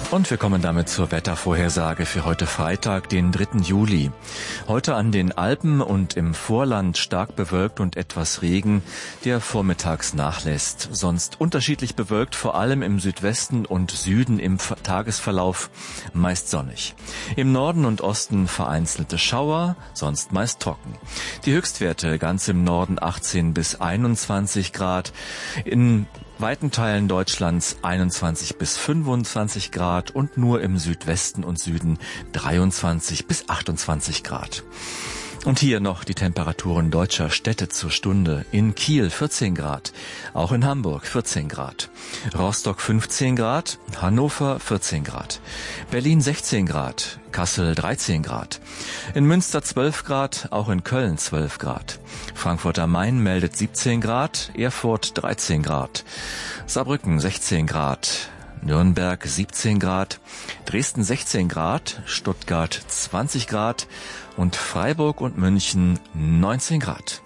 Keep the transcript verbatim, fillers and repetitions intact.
Und wir kommen damit zur Wettervorhersage für heute Freitag, den dritten Juli. Heute an den Alpen und im Vorland stark bewölkt und etwas Regen, der vormittags nachlässt. Sonst unterschiedlich bewölkt, vor allem im Südwesten und Süden im Tagesverlauf meist sonnig. Im Norden und Osten vereinzelte Schauer, sonst meist trocken. Die Höchstwerte ganz im Norden achtzehn bis einundzwanzig Grad, in weiten Teilen Deutschlands einundzwanzig bis fünfundzwanzig Grad und nur im Südwesten und Süden dreiundzwanzig bis achtundzwanzig Grad. Und hier noch die Temperaturen deutscher Städte zur Stunde. In Kiel vierzehn Grad, auch in Hamburg vierzehn Grad, Rostock fünfzehn Grad, Hannover vierzehn Grad, Berlin sechzehn Grad, Kassel dreizehn Grad, in Münster zwölf Grad, auch in Köln zwölf Grad, Frankfurt am Main meldet siebzehn Grad, Erfurt dreizehn Grad, Saarbrücken sechzehn Grad, Nürnberg siebzehn Grad, Dresden sechzehn Grad, Stuttgart zwanzig Grad und Freiburg und München neunzehn Grad.